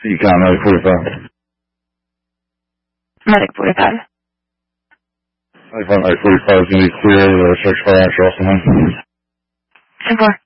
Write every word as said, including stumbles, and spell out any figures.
Econ Medic forty-five. Medic forty-five. I find Medic forty-five is going to be clear. The search fire after also nine. ten four.